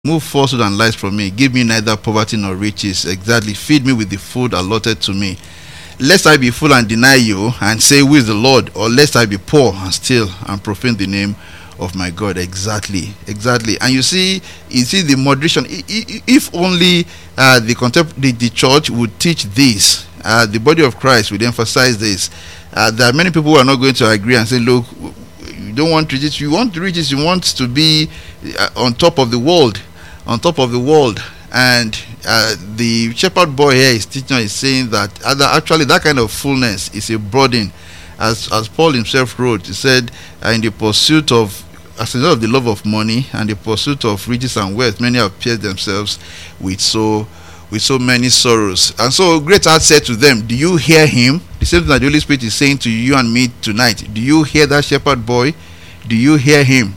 Remove falsehood and lies from me. Give me neither poverty nor riches. Exactly. Feed me with the food allotted to me. Lest I be full and deny you and say, who is the Lord? Or lest I be poor and steal and profane the name of my God. Exactly. And you see the moderation. If only the church would teach this, the body of Christ would emphasize this. There are many people who are not going to agree and say, look, you don't want riches. You want riches. You want to be on top of the world. And the shepherd boy here is teaching, is saying that actually that kind of fullness is a burden, as Paul himself wrote. He said, in the pursuit of, as a result of the love of money and the pursuit of riches and wealth, many have pierced themselves with so many sorrows. And so Greatheart said to them, do you hear him? The same thing that the Holy Spirit is saying to you and me tonight. Do you hear that shepherd boy? Do you hear him?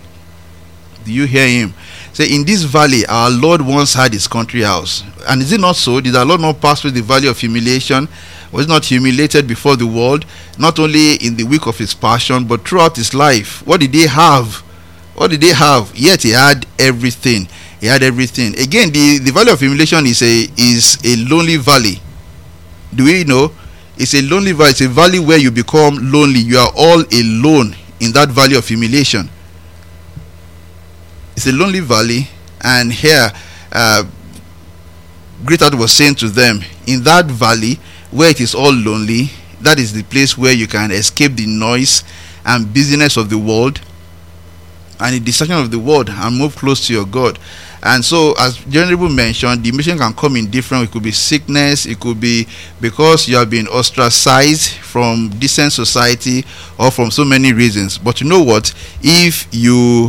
Say, in this valley, our Lord once had his country house. And is it not so? Did our Lord not pass through the valley of humiliation? Was not humiliated before the world, not only in the week of his passion, but throughout his life? What did he have? Yet he had everything. Again, the valley of humiliation is a lonely valley. Do we know? It's a lonely valley. It's a valley where you become lonely. You are all alone in that valley of humiliation. It's a lonely valley, and here Greatheart was saying to them, in that valley where it is all lonely, that is the place where you can escape the noise and busyness of the world and the distraction of the world and move close to your God. And so, as General mentioned, the mission can come in different. It could be sickness, it could be because you have been ostracized from decent society, or from so many reasons. But you know what? If you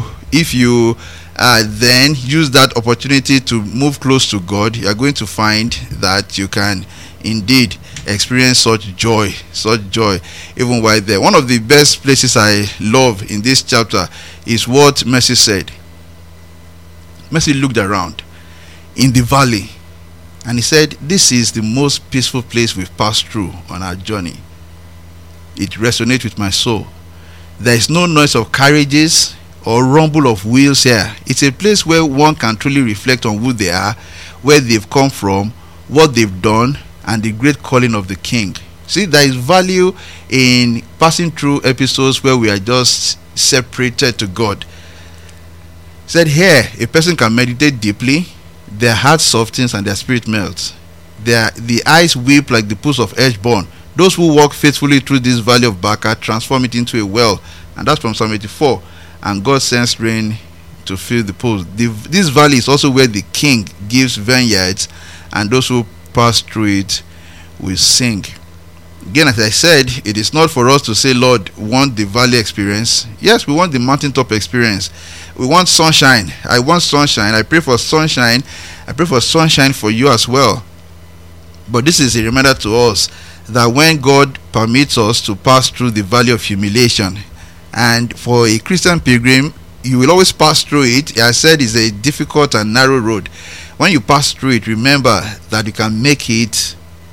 then use that opportunity to move close to God, you are going to find that you can indeed experience such joy even while there. One of the best places I love in this chapter is what Mercy said. Mercy looked around in the valley and he said, this is the most peaceful place we've passed through on our journey. It resonates with my soul. There is no noise of carriages or rumble of wheels here. It's a place where one can truly reflect on who they are, where they've come from, what they've done, and the great calling of the King. See, there is value in passing through episodes where we are just separated to God. Said here, a person can meditate deeply, their heart softens and their spirit melts. The eyes weep like the pools of Heshbon. Those who walk faithfully through this valley of Baca transform it into a well. And that's from Psalm 84. And God sends rain to fill the pools. This valley is also where the King gives vineyards, and those who pass through it will sing. Again, as I said, it is not for us to say, Lord, we want the valley experience. Yes, we want the mountaintop experience. We want sunshine. I want sunshine. I pray for sunshine. I pray for sunshine for you as well. But this is a reminder to us that when God permits us to pass through the valley of humiliation, and for a Christian pilgrim, you will always pass through it. I said it's a difficult and narrow road. When you pass through it, remember that you can make it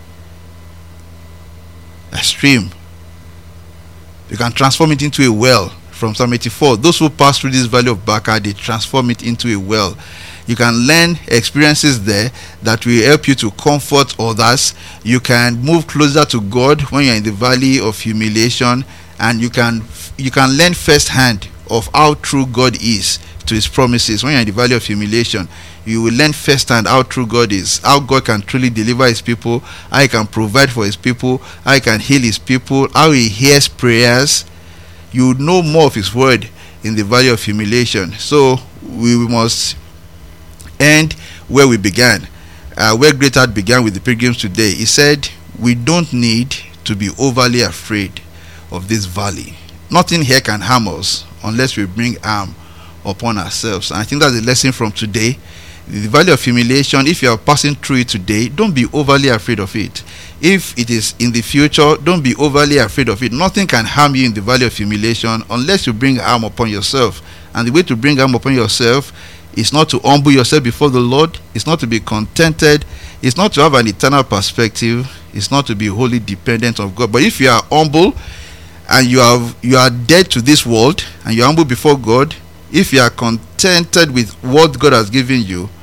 a stream. You can transform it into a well. From Psalm 84, those who pass through this valley of Baca, they transform it into a well. You can learn experiences there that will help you to comfort others. You can move closer to God when you're in the valley of humiliation, and you can learn firsthand of how true God is to his promises. When you're in the valley of humiliation, you will learn firsthand how true God is, how God can truly deliver his people, how he can provide for his people, how he can heal his people, how he hears prayers. You will know more of his word in the valley of humiliation. So we must end where we began, where Greatheart began with the pilgrims today. He said, we don't need to be overly afraid of this valley. Nothing here can harm us unless we bring harm upon ourselves. And I think that's the lesson from today. The valley of humiliation, if you are passing through it today, don't be overly afraid of it. If it is in the future, don't be overly afraid of it. Nothing can harm you in the valley of humiliation unless you bring harm upon yourself. And the way to bring harm upon yourself is not to humble yourself before the Lord. It's not to be contented. It's not to have an eternal perspective. It's not to be wholly dependent on God. But if you are humble and you are dead to this world and you are humble before God, if you are content contented with what God has given you,